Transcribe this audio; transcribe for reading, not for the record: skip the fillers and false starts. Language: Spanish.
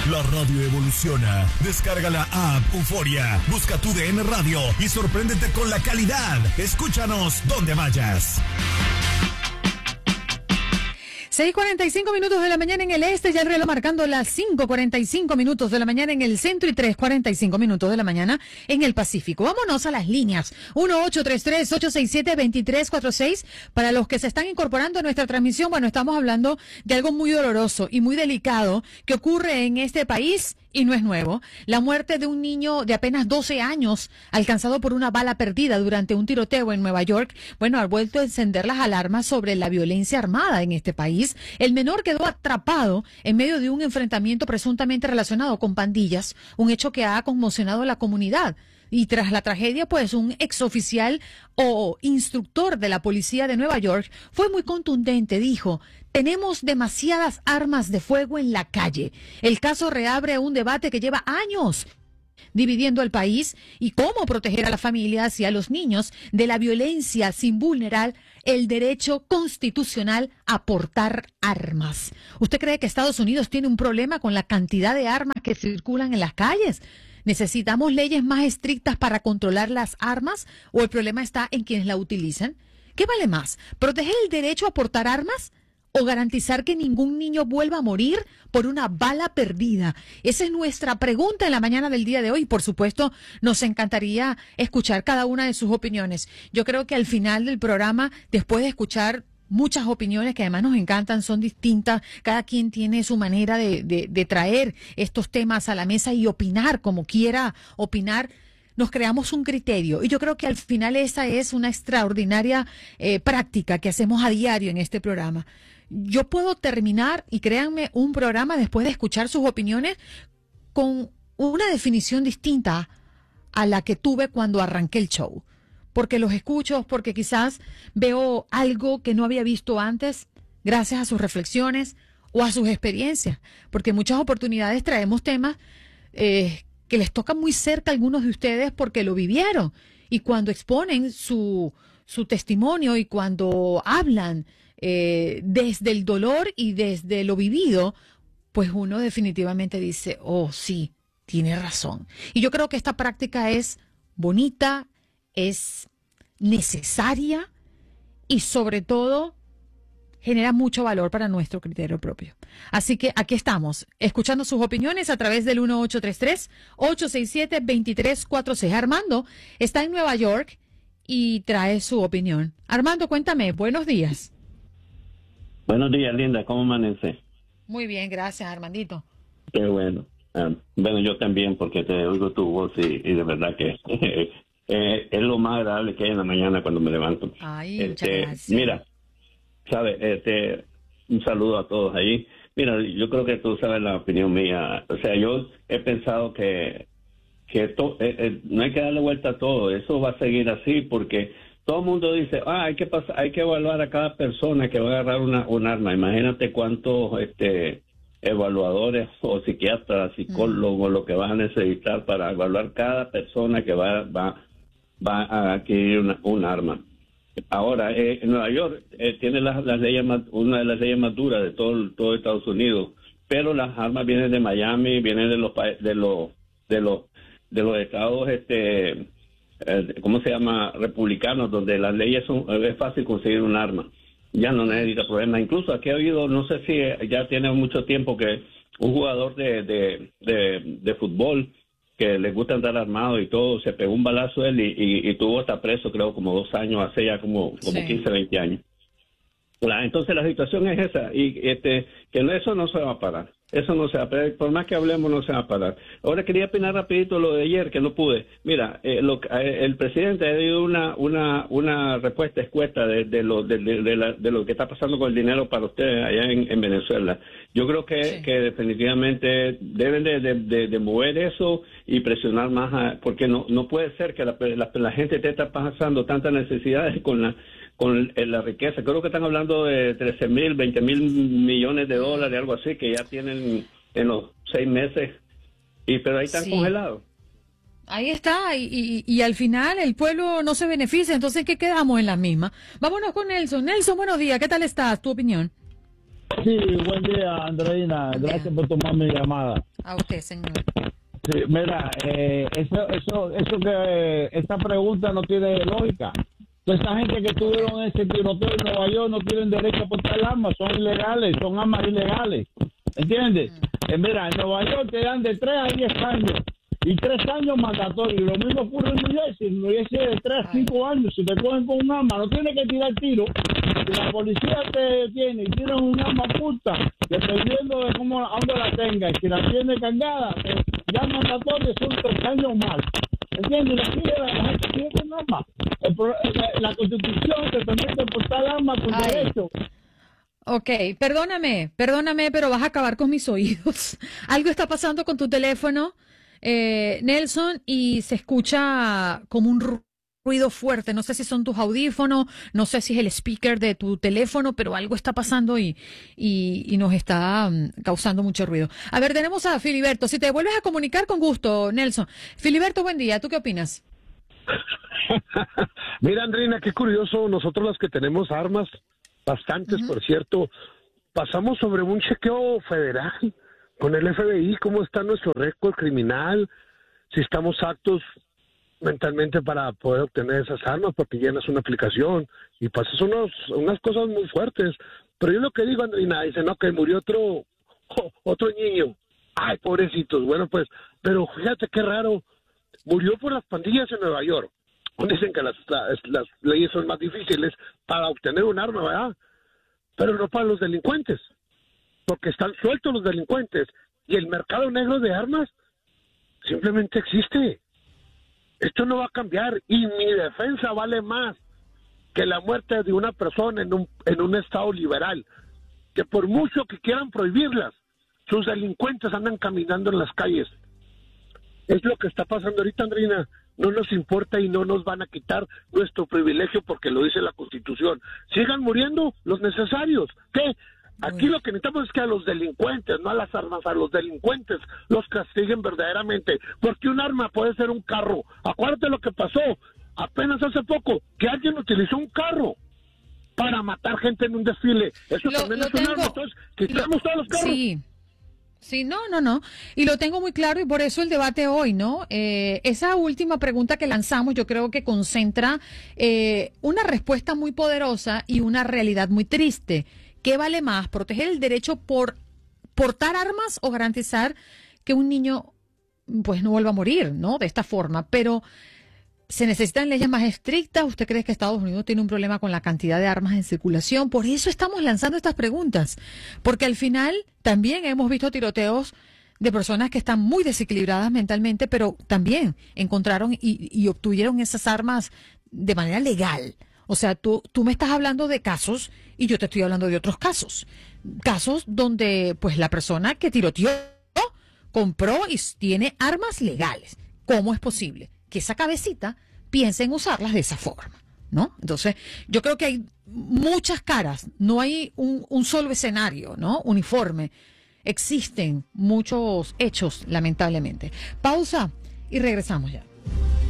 La radio evoluciona. Descarga la app Euforia. Busca tu DN Radio y sorpréndete con la calidad. Escúchanos donde vayas. 6:45 minutos de la mañana en el este, ya el reloj marcando las 5:45 minutos de la mañana en el centro y 3:45 minutos de la mañana en el Pacífico. Vámonos a las líneas. 1-833-867-2346. Para los que se están incorporando a nuestra transmisión, bueno, estamos hablando de algo muy doloroso y muy delicado que ocurre en este país. Y no es nuevo, la muerte de un niño de apenas 12 años alcanzado por una bala perdida durante un tiroteo en Nueva York, bueno, ha vuelto a encender las alarmas sobre la violencia armada en este país. El menor quedó atrapado en medio de un enfrentamiento presuntamente relacionado con pandillas, un hecho que ha conmocionado a la comunidad. Y tras la tragedia, pues un exoficial o instructor de la policía de Nueva York fue muy contundente, dijo: tenemos demasiadas armas de fuego en la calle. El caso reabre un debate que lleva años dividiendo al país y cómo proteger a las familias y a los niños de la violencia sin vulnerar el derecho constitucional a portar armas. ¿Usted cree que Estados Unidos tiene un problema con la cantidad de armas que circulan en las calles? ¿Necesitamos leyes más estrictas para controlar las armas o el problema está en quienes la utilizan? ¿Qué vale más? ¿Proteger el derecho a portar armas o garantizar que ningún niño vuelva a morir por una bala perdida? Esa es nuestra pregunta en la mañana del día de hoy. Por supuesto, nos encantaría escuchar cada una de sus opiniones. Yo creo que al final del programa, después de escuchar muchas opiniones que además nos encantan, son distintas, cada quien tiene su manera de traer estos temas a la mesa y opinar como quiera opinar, nos creamos un criterio y yo creo que al final esa es una extraordinaria práctica que hacemos a diario en este programa. Yo puedo terminar, y créanme, un programa después de escuchar sus opiniones con una definición distinta a la que tuve cuando arranqué el show. Porque los escucho, porque quizás veo algo que no había visto antes, gracias a sus reflexiones o a sus experiencias. Porque en muchas oportunidades traemos temas que les toca muy cerca a algunos de ustedes porque lo vivieron. Y cuando exponen su testimonio y cuando hablan desde el dolor y desde lo vivido, pues uno definitivamente dice, oh, sí, tiene razón. Y yo creo que esta práctica es bonita, es necesaria y sobre todo genera mucho valor para nuestro criterio propio. Así que aquí estamos, escuchando sus opiniones a través del 1-833-867-2346. Armando está en Nueva York y trae su opinión. Armando, cuéntame, buenos días. Buenos días, linda, ¿cómo amanece? Muy bien, gracias, Armandito. Qué bueno. Bueno, yo también, porque te oigo tu voz y de verdad que es lo más agradable que hay en la mañana cuando me levanto. Ay, muchas gracias. Mira, ¿sabes? Un saludo a todos ahí. Mira, yo creo que tú sabes la opinión mía. O sea, yo he pensado que no hay que darle vuelta a todo. Eso va a seguir así porque todo el mundo dice, hay que evaluar a cada persona que va a agarrar un arma. Imagínate cuántos evaluadores o psiquiatras, psicólogos, lo que van a necesitar para evaluar cada persona que va a adquirir un arma. Ahora, en Nueva York tiene las leyes una de las leyes más duras de todo Estados Unidos, pero las armas vienen de Miami, vienen de los estados, ¿cómo se llama? Republicanos, donde las leyes es fácil conseguir un arma. Ya no necesita problemas. Incluso aquí ha habido, no sé si ya tiene mucho tiempo que un jugador de fútbol que le gusta andar armado y todo, se pegó un balazo él y tuvo hasta preso, creo, como 2 años, hace ya como 15, 20 años. Entonces la situación es esa, y que eso no se va a parar. Eso no se va a parar, por más que hablemos no se va a parar. Ahora quería opinar rapidito lo de ayer, que no pude. Mira, el presidente ha dado una respuesta escueta de lo que está pasando con el dinero para ustedes allá en Venezuela. Yo creo que definitivamente deben de mover eso y presionar más, porque no puede ser que la gente esté pasando tantas necesidades con la riqueza. Creo que están hablando de 13,000, 20,000 millones de dólares, algo así, que ya tienen en los 6 meses, pero ahí están congelados. Ahí está, y al final el pueblo no se beneficia, entonces ¿qué quedamos en la misma? Vámonos con Nelson. Nelson, buenos días, ¿qué tal estás? ¿Tu opinión? Sí, buen día, Andreina. Gracias por tomar mi llamada. A usted, señor. Sí, mira, esta pregunta no tiene lógica. Toda esa gente que tuvieron ese tiroteo en Nueva York no tienen derecho a portar armas, son ilegales, son armas ilegales. ¿Entiendes? Mira, en Nueva York te dan de 3 a 10 años y 3 años mandatorios. Lo mismo ocurre en New Jersey. En New Jersey de 3 a 5 años. Si te cogen con un arma, no tienes que tirar tiro. Si la policía te detiene y tiran un arma oculta, dependiendo de cómo, a dónde la tengas, si la tiene cargada, ya mandatorio son 3 años más. ¿Entiendes? La gente sigue con armas. La Constitución te permite portar armas con derecho. Ok, perdóname, pero vas a acabar con mis oídos. Algo está pasando con tu teléfono, Nelson, y se escucha como un ruido fuerte. No sé si son tus audífonos, no sé si es el speaker de tu teléfono, pero algo está pasando y nos está causando mucho ruido. A ver, tenemos a Filiberto. Si te vuelves a comunicar, con gusto, Nelson. Filiberto, buen día. ¿Tú qué opinas? Mira, Andrina, qué curioso. Nosotros los que tenemos armas, bastantes, por cierto, pasamos sobre un chequeo federal con el FBI, cómo está nuestro récord criminal, si estamos aptos mentalmente para poder obtener esas armas, porque llenas una aplicación y pasas unas cosas muy fuertes. Pero yo lo que digo, Andrina, dicen, no, que murió otro niño. Ay, pobrecitos. Bueno, pues, pero fíjate qué raro, murió por las pandillas en Nueva York. Dicen que las leyes son más difíciles para obtener un arma, ¿verdad? Pero no para los delincuentes, porque están sueltos los delincuentes y el mercado negro de armas simplemente existe. Esto no va a cambiar y mi defensa vale más que la muerte de una persona en un estado liberal, que por mucho que quieran prohibirlas, sus delincuentes andan caminando en las calles. Es lo que está pasando ahorita, Andrina. No nos importa y no nos van a quitar nuestro privilegio porque lo dice la Constitución. Sigan muriendo los necesarios. ¿Qué? Aquí lo que necesitamos es que a los delincuentes, no a las armas, a los delincuentes los castiguen verdaderamente. Porque un arma puede ser un carro. Acuérdate lo que pasó apenas hace poco, que alguien utilizó un carro para matar gente en un desfile. Eso también es un arma. Entonces, quitamos todos los carros. Sí, no. Y lo tengo muy claro y por eso el debate hoy, ¿no? Esa última pregunta que lanzamos yo creo que concentra una respuesta muy poderosa y una realidad muy triste. ¿Qué vale más? ¿Proteger el derecho por portar armas o garantizar que un niño pues no vuelva a morir, ¿no? De esta forma. Pero se necesitan leyes más estrictas. ¿Usted cree que Estados Unidos tiene un problema con la cantidad de armas en circulación? Por eso estamos lanzando estas preguntas. Porque al final también hemos visto tiroteos de personas que están muy desequilibradas mentalmente, pero también encontraron y obtuvieron esas armas de manera legal. O sea, tú me estás hablando de casos y yo te estoy hablando de otros casos. Casos donde pues la persona que tiroteó compró y tiene armas legales. ¿Cómo es posible que esa cabecita piense en usarlas de esa forma? ¿No? Entonces, yo creo que hay muchas caras, no hay un solo escenario, ¿no? Uniforme. Existen muchos hechos, lamentablemente. Pausa y regresamos ya.